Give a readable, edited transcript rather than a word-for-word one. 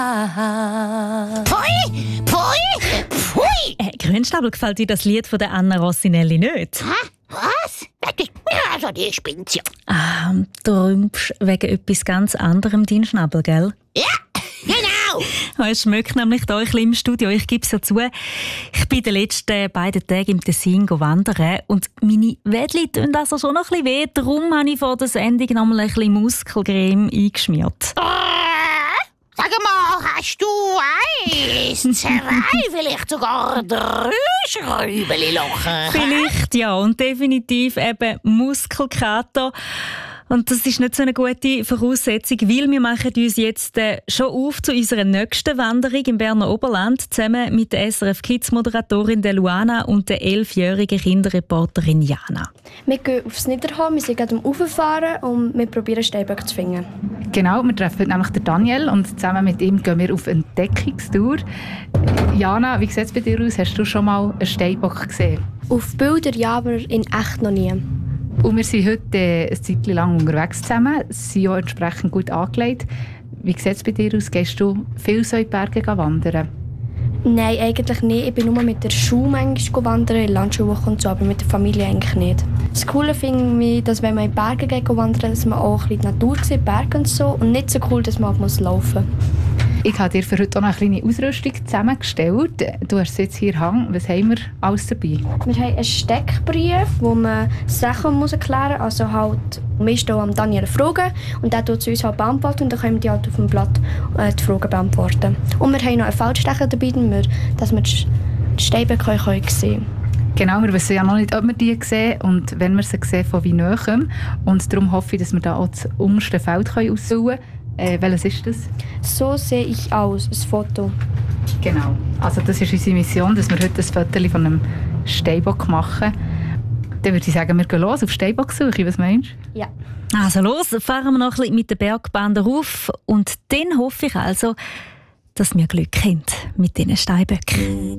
Pfui! Pfui! Pfui! Grünschnabel, gefällt dir das Lied von der Anna Rossinelli nicht? Hä? Was? Also, die spinnt's ja. Du rümpfst wegen etwas ganz anderem deinen Schnabel, gell? Ja, genau. Es schmeckt nämlich da ein bisschen im Studio. Ich gebe es ja zu, ich bin die letzten beiden Tage im Tessin wandern und meine Wädli tun also schon noch ein bisschen weh. Darum habe ich vor der Sendung noch mal ein bisschen Muskelcreme eingeschmiert. Sag mal, hast du 1, 2, vielleicht sogar 3 Schräubeli-Lochen? Vielleicht ja, und definitiv eben Muskelkater. Und das ist nicht so eine gute Voraussetzung, weil wir machen uns jetzt schon auf zu unserer nächsten Wanderung im Berner Oberland, zusammen mit der SRF Kids-Moderatorin Luana und der 11-jährigen Kinderreporterin Jana. Wir gehen aufs Niederhorn, wir sind gerade am Rauffahren und wir probieren Steinböcke zu finden. Genau, wir treffen nämlich den Daniel und zusammen mit ihm gehen wir auf Entdeckungstour. Jana, wie sieht es bei dir aus? Hast du schon mal einen Steinbock gesehen? Auf Bildern ja, aber in echt noch nie. Und wir sind heute eine Zeit lang unterwegs zusammen, sind auch entsprechend gut angelegt. Wie sieht es bei dir aus? Gehst du viel so in die Berge wandern? Nein, eigentlich nicht. Ich bin nur mit der Schule manchmal wandern, in der Landschulwoche und so, aber mit der Familie eigentlich nicht. Das Coole finde ich, dass wenn man in die Berge geht wandern, dass man auch ein bisschen die Natur sieht, Berge und so. Und nicht so cool, dass man auch laufen muss. Ich habe dir für heute auch noch eine kleine Ausrüstung zusammengestellt. Du hast jetzt hier hängen. Was haben wir alles dabei? Wir haben einen Steckbrief, wo man Sachen erklären muss. Also halt, wir stellen Daniel Fragen und der tut zu uns halt beantworten und dann können wir die halt auf dem Blatt die Fragen beantworten. Und wir haben noch einen Feldstecher dabei, dass wir die Steinböcke sehen können. Genau, wir wissen ja noch nicht, ob wir die sehen und wenn wir sie sehen, von wie nahem. Und darum hoffe ich, dass wir da auch das unterste Feld aussuchen können. Welches ist das? So sehe ich aus, ein Foto. Genau, also das ist unsere Mission, dass wir heute ein Foto von einem Steinbock machen. Dann würde ich sagen, wir gehen los auf Steinbocksuche. Was meinst du? Ja. Also los, fahren wir noch ein bisschen mit der Bergbahn rauf und dann hoffe ich also, dass wir Glück haben mit diesen Steinböcken.